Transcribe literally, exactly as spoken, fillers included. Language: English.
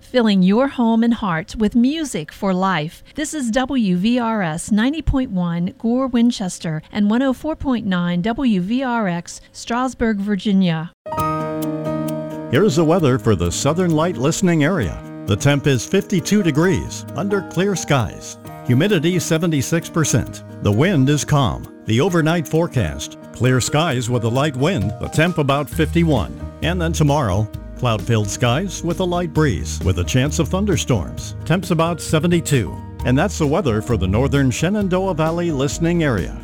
Filling your home and heart with music for life. This is W V R S ninety point one Gore, Winchester, and one oh four point nine W V R X, Strasburg, Virginia. Here's the weather for the Southern Light listening area. The temp is fifty-two degrees, under clear skies. Humidity seventy-six percent. The wind is calm. The overnight forecast, clear skies with a light wind, the temp about fifty-one. And then tomorrow, cloud-filled skies with a light breeze with a chance of thunderstorms. Temps about seventy-two. And that's the weather for the northern Shenandoah Valley listening area.